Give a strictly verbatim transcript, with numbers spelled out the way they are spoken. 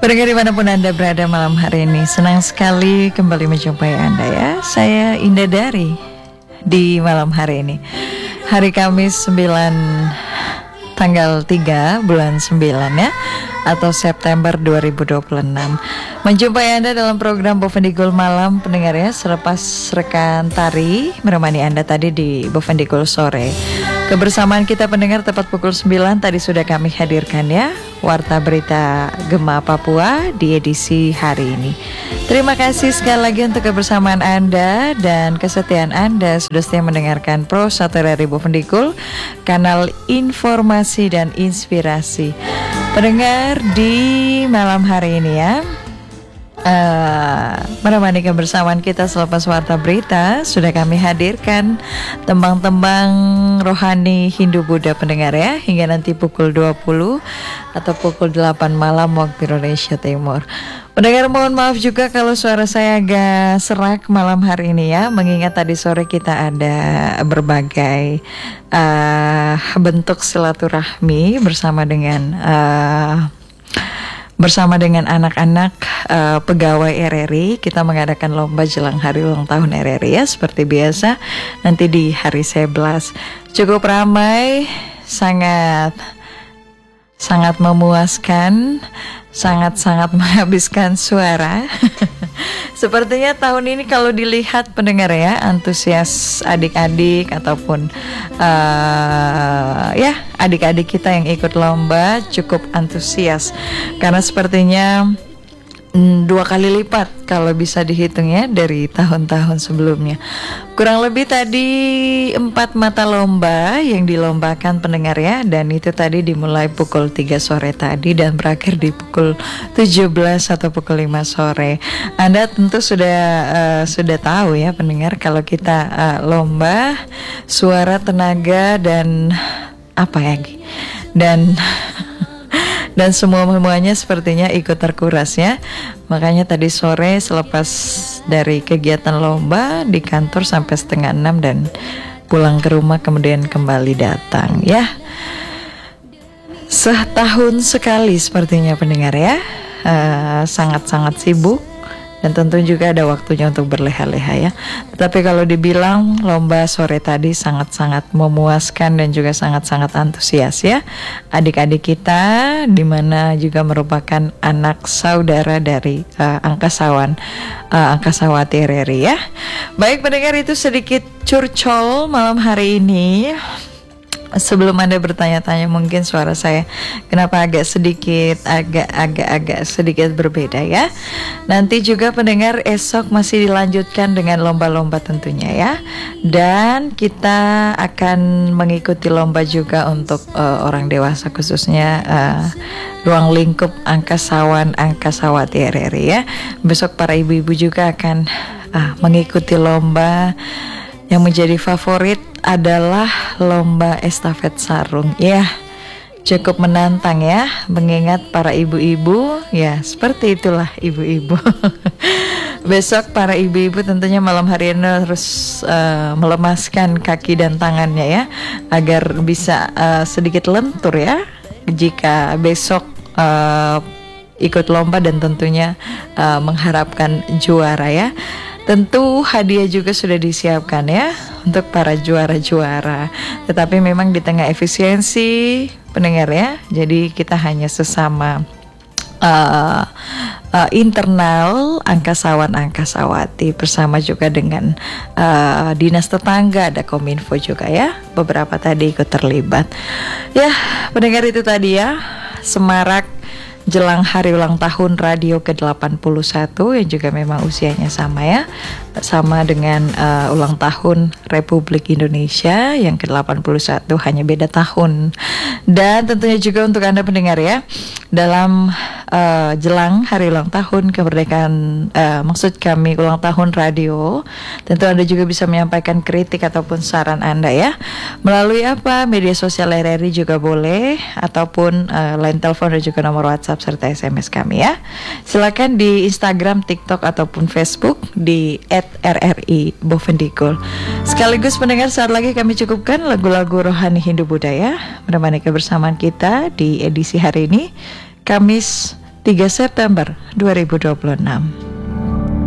Pendengar dimanapun Anda berada malam hari ini, senang sekali kembali menjumpai Anda ya. Saya Indah Dari di malam hari ini, hari Kamis sembilan tanggal tiga bulan sembilan ya, atau September dua ribu dua puluh enam. Menjumpai Anda dalam program Bovendigul Malam pendengar ya, selepas rekan tari menemani Anda tadi di Bovendigul Sore. Kebersamaan kita pendengar tepat pukul sembilan tadi sudah kami hadirkan ya, Warta Berita Gema Papua di edisi hari ini. Terima kasih sekali lagi untuk kebersamaan Anda dan kesetiaan Anda sudah setia mendengarkan Pro satu R R I Bovendigul, kanal informasi dan inspirasi. Pendengar di malam hari ini ya, Uh, menemani kebersamaan kita selepas Warta Berita sudah kami hadirkan tembang-tembang rohani Hindu Buddha pendengar ya, hingga nanti pukul dua puluh atau pukul delapan malam waktu Indonesia Timur. Pendengar mohon maaf juga kalau suara saya agak serak malam hari ini ya, mengingat tadi sore kita ada berbagai uh, bentuk silaturahmi bersama dengan uh, Bersama dengan anak-anak uh, pegawai R R I. Kita mengadakan lomba jelang hari ulang tahun R R I ya, seperti biasa. Nanti di hari sebelas cukup ramai, sangat sangat memuaskan, sangat-sangat menghabiskan suara. Sepertinya tahun ini kalau dilihat pendengar ya, antusias adik-adik ataupun uh, ya adik-adik kita yang ikut lomba cukup antusias, karena sepertinya mm, dua kali lipat kalau bisa dihitung ya dari tahun-tahun sebelumnya. Kurang lebih tadi empat mata lomba yang dilombakan pendengar ya, dan itu tadi dimulai pukul tiga sore tadi dan berakhir di pukul tujuh belas atau pukul lima sore. Anda tentu sudah uh, sudah tahu ya pendengar, kalau kita uh, lomba suara, tenaga dan apa ya dan dan semua-semuanya sepertinya ikut terkuras ya. Makanya tadi sore selepas dari kegiatan lomba di kantor sampai setengah enam dan pulang ke rumah kemudian kembali datang ya. Setahun sekali sepertinya pendengar ya, uh, sangat-sangat sibuk. Dan tentu juga ada waktunya untuk berleha-leha ya. Tetapi kalau dibilang lomba sore tadi sangat-sangat memuaskan dan juga sangat-sangat antusias ya. Adik-adik kita dimana juga merupakan anak saudara dari uh, angkasawan uh, Angkasawati R R I ya. Baik pendengar, itu sedikit curcol malam hari ini. Sebelum Anda bertanya-tanya mungkin suara saya kenapa agak sedikit agak-agak-agak sedikit berbeda ya. Nanti juga pendengar esok masih dilanjutkan dengan lomba-lomba tentunya ya. Dan kita akan mengikuti lomba juga untuk uh, orang dewasa, khususnya uh, ruang lingkup Angkasawan Angkasawati R R I ya. Besok para ibu-ibu juga akan uh, mengikuti lomba. Yang menjadi favorit adalah lomba estafet sarung ya. Cukup menantang ya, mengingat para ibu-ibu ya, seperti itulah ibu-ibu. Besok para ibu-ibu tentunya malam hari ini harus uh, melemaskan kaki dan tangannya ya, agar bisa uh, sedikit lentur ya jika besok uh, ikut lomba dan tentunya uh, mengharapkan juara ya. Tentu hadiah juga sudah disiapkan ya untuk para juara-juara. Tetapi memang di tengah efisiensi pendengar ya, jadi kita hanya sesama uh, uh, internal Angkasawan Angkasawati bersama juga dengan uh, dinas tetangga, ada Kominfo juga ya. Beberapa tadi ikut terlibat. Ya, pendengar itu tadi ya, semarak jelang hari ulang tahun radio ke delapan puluh satu yang juga memang usianya sama ya, sama dengan uh, ulang tahun Republik Indonesia yang ke delapan puluh satu, hanya beda tahun. Dan tentunya juga untuk Anda pendengar ya, dalam uh, jelang hari ulang tahun kemerdekaan, uh, maksud kami ulang tahun radio, tentu Anda juga bisa menyampaikan kritik ataupun saran Anda ya, melalui apa, media sosial R R I juga boleh, ataupun uh, line telepon dan juga nomor WhatsApp serta S M S kami ya. Silakan di Instagram, TikTok ataupun Facebook di et R R I Bovendigul. Sekaligus pendengar, saat lagi kami cukupkan lagu-lagu rohani Hindu Buddha ya, menemani kebersamaan kita di edisi hari ini, Kamis tiga September dua ribu dua puluh enam.